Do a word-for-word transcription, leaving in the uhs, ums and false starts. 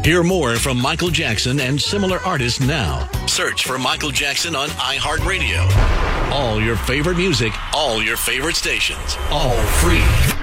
Hear more from Michael Jackson and similar artists now. Search for Michael Jackson on iHeartRadio. All your favorite music, all your favorite stations, all free.